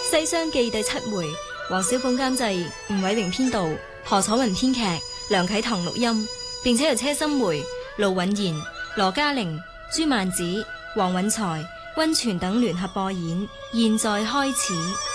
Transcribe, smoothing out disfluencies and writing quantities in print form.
《西廂記》第7回，黃小鳳監製，吳偉榮編導，何楚雲編劇，梁啟棠錄音，並且由車心梅、盧允賢、羅嘉玲、朱曼子、黃允才、溫泉等聯合播演。現在開始。